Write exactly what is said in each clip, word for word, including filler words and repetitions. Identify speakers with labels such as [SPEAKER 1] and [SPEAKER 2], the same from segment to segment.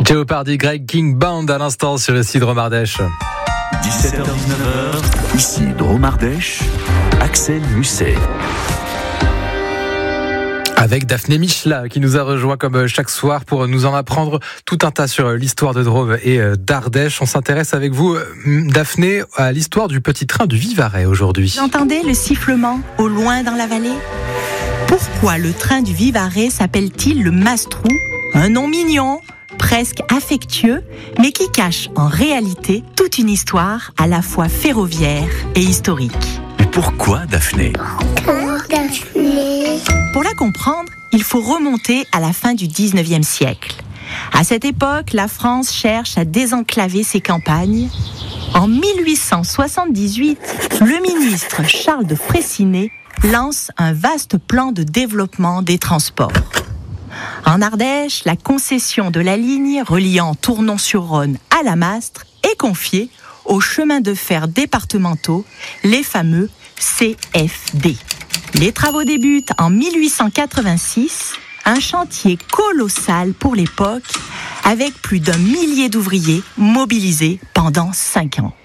[SPEAKER 1] Jeopardy, Greg King Band à l'instant sur ici Dromardèche.
[SPEAKER 2] dix-sept heures dix-neuf heures, ici Dromardèche, Axel Musset.
[SPEAKER 1] Avec Daphné Michela qui nous a rejoint comme chaque soir pour nous en apprendre tout un tas sur l'histoire de Drôme et d'Ardèche. On s'intéresse avec vous, Daphné, à l'histoire du petit train du Vivarais aujourd'hui.
[SPEAKER 3] Vous entendez le sifflement au loin dans la vallée ? Pourquoi le train du Vivarais s'appelle-t-il le Mastrou ? Un nom mignon, presque affectueux, mais qui cache en réalité toute une histoire à la fois ferroviaire et historique.
[SPEAKER 2] Mais pourquoi Daphné ?
[SPEAKER 4] Pourquoi Daphné ?
[SPEAKER 3] Pour la comprendre, il faut remonter à la fin du dix-neuvième siècle. À cette époque, la France cherche à désenclaver ses campagnes. En mille huit cent soixante-dix-huit, le ministre Charles de Freycinet lance un vaste plan de développement des transports. En Ardèche, la concession de la ligne reliant Tournon-sur-Rhône à la Mastre est confiée aux chemins de fer départementaux, les fameux C F D. Les travaux débutent en mille huit cent quatre-vingt-six, un chantier colossal pour l'époque, avec plus d'un millier d'ouvriers mobilisés pendant cinq ans.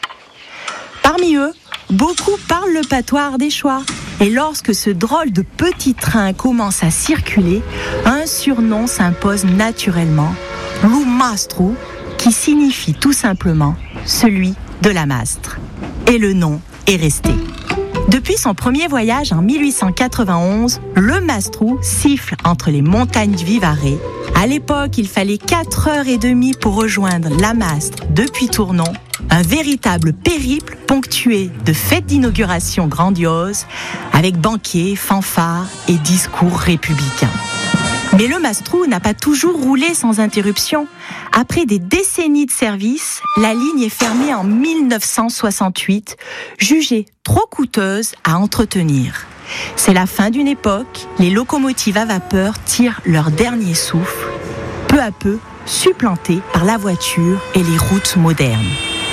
[SPEAKER 3] Parmi eux, beaucoup parlent le patois ardéchois. Et lorsque ce drôle de petit train commence à circuler, un surnom s'impose naturellement, Lou Mastrou, qui signifie tout simplement celui de la Mastre. Et le nom est resté. Depuis son premier voyage en mille huit cent quatre-vingt-onze, le Mastrou siffle entre les montagnes du Vivarais. À l'époque, il fallait quatre heures trente pour rejoindre la Mastre depuis Tournon. Un véritable périple ponctué de fêtes d'inauguration grandioses, avec banquets, fanfares et discours républicains. Mais le Mastrou n'a pas toujours roulé sans interruption. Après des décennies de service, la ligne est fermée en mille neuf cent soixante-huit, jugée trop coûteuse à entretenir. C'est la fin d'une époque, les locomotives à vapeur tirent leur dernier souffle, peu à peu supplantées par la voiture et les routes modernes.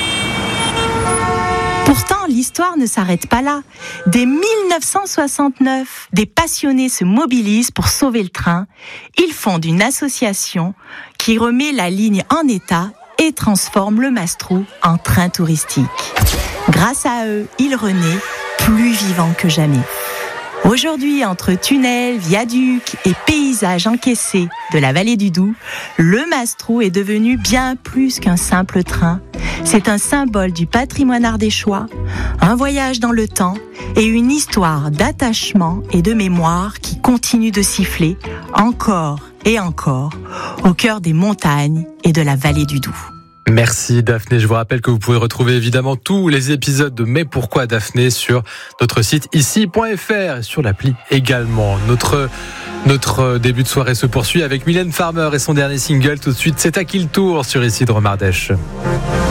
[SPEAKER 3] Pourtant, l'histoire ne s'arrête pas là. Dès mille neuf cent soixante-neuf, des passionnés se mobilisent pour sauver le train. Ils fondent une association qui remet la ligne en état et transforme le Mastrou en train touristique. Grâce à eux, il renaît plus vivant que jamais. Aujourd'hui, entre tunnels, viaducs et paysages encaissés de la vallée du Doubs, le Mastrou est devenu bien plus qu'un simple train. C'est un symbole du patrimoine ardéchois, un voyage dans le temps et une histoire d'attachement et de mémoire qui continue de siffler encore et encore au cœur des montagnes et de la vallée du Doubs.
[SPEAKER 1] Merci Daphné, je vous rappelle que vous pouvez retrouver évidemment tous les épisodes de Mais pourquoi Daphné sur notre site ici point f r et sur l'appli également. Notre, notre début de soirée se poursuit avec Mylène Farmer et son dernier single. Tout de suite, c'est à qui le tour sur ici Dromardèche.